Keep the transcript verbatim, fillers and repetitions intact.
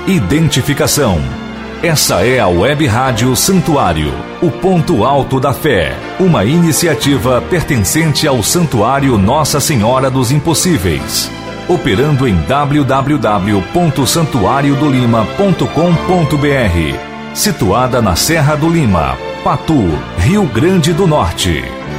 identificação. Essa é a Web Rádio Santuário, o ponto alto da fé, uma iniciativa pertencente ao Santuário Nossa Senhora dos Impossíveis, operando em w w w ponto santuário do lima ponto com ponto b r, situada na Serra do Lima, Patu, Rio Grande do Norte.